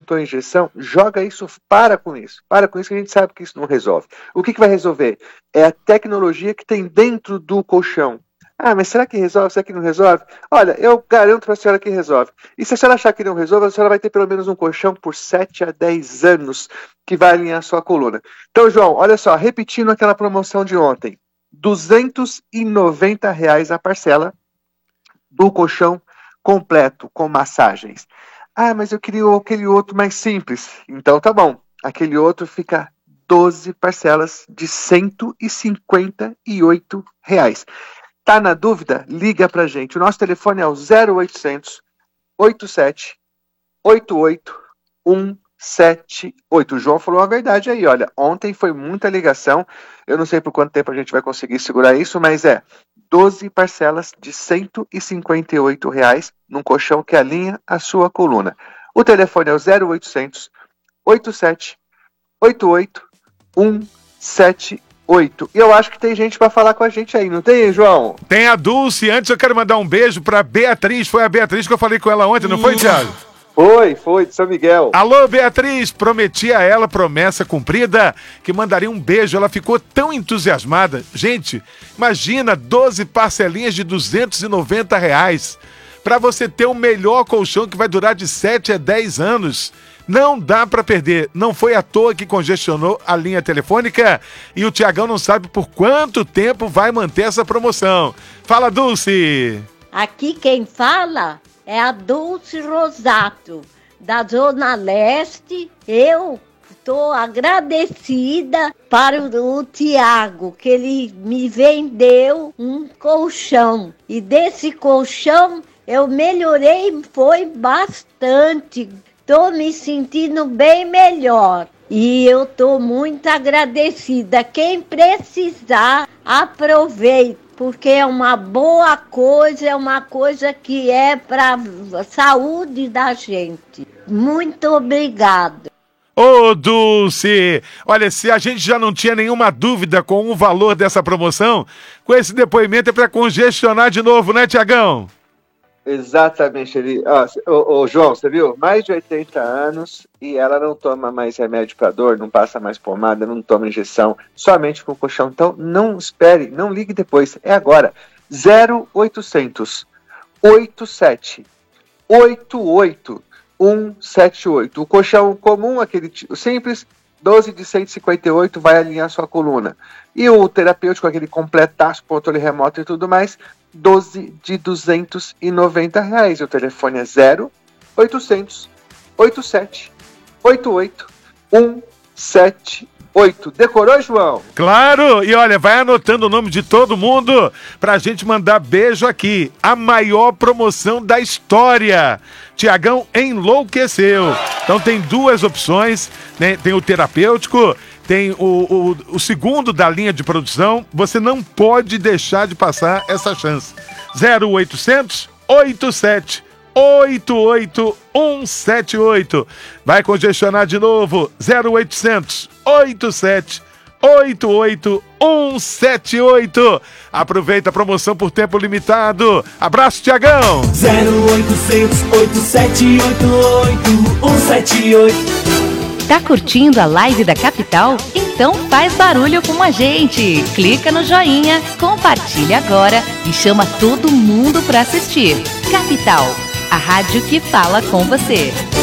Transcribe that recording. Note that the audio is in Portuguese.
botou a injeção, joga isso, para com isso que a gente sabe que isso não resolve. O que vai resolver? É a tecnologia que tem dentro do colchão. Ah, mas será que resolve? Será que não resolve? Olha, eu garanto para a senhora que resolve. E se a senhora achar que não resolve, a senhora vai ter pelo menos um colchão por 7 a 10 anos que vai alinhar a sua coluna. Então, João, olha só, repetindo aquela promoção de ontem, R$290 a parcela do colchão completo com massagens. Ah, mas eu queria aquele outro mais simples. Então tá bom, aquele outro fica 12 parcelas de R$158. Tá na dúvida? Liga pra gente. O nosso telefone é o 0800 87 88 178. O João falou a verdade aí, olha, ontem foi muita ligação, eu não sei por quanto tempo a gente vai conseguir segurar isso, mas 12 parcelas de R$158 num colchão que alinha a sua coluna. O telefone é o 0800 87 88 178. E eu acho que tem gente para falar com a gente aí, não tem, João? Tem a Dulce. Antes eu quero mandar um beijo pra Beatriz. Foi a Beatriz que eu falei com ela ontem, não foi, Thiago? Foi, de São Miguel. Alô, Beatriz, prometi a ela, promessa cumprida, que mandaria um beijo. Ela ficou tão entusiasmada. Gente, imagina 12 parcelinhas de R$290 para você ter o melhor colchão que vai durar de 7 a 10 anos. Não dá para perder. Não foi à toa que congestionou a linha telefônica e o Tiagão não sabe por quanto tempo vai manter essa promoção. Fala, Dulce! Aqui quem fala é a Dulce Rosato, da Zona Leste. Eu estou agradecida para o Tiago, que ele me vendeu um colchão. E desse colchão eu melhorei, foi bastante. Estou me sentindo bem melhor. E eu estou muito agradecida. Quem precisar, aproveite. Porque é uma boa coisa, é uma coisa que é para a saúde da gente. Muito obrigada. Ô, Dulce, olha, se a gente já não tinha nenhuma dúvida com o valor dessa promoção, com esse depoimento é para congestionar de novo, né, Tiagão? Exatamente, João, você viu? Mais de 80 anos e ela não toma mais remédio para dor, não passa mais pomada, não toma injeção, somente com colchão. Então, não espere, não ligue depois, é agora. 0800 87 88 178. O colchão comum, aquele simples, 12 de 158 vai alinhar sua coluna. E o terapêutico, aquele completaço, controle remoto e tudo mais, 12 de R$290. O telefone é 0800 87 88 178. Decorou, João? Claro! E olha, vai anotando o nome de todo mundo pra gente mandar beijo aqui. A maior promoção da história. Tiagão enlouqueceu. Então tem duas opções, né? Tem o terapêutico, tem o segundo da linha de produção. Você não pode deixar de passar essa chance. 0800 87 88 178. Vai congestionar de novo. 0800 87 88 178. Aproveita a promoção por tempo limitado. Abraço, Tiagão. 0800 8788 178. Tá curtindo a live da Capital? Então faz barulho com a gente. Clica no joinha, compartilha agora e chama todo mundo para assistir. Capital, a rádio que fala com você.